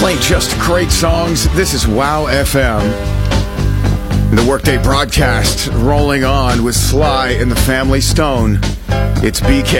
Playing just great songs. This is Wow FM. The Workday broadcast rolling on with Sly and the Family Stone. It's BK.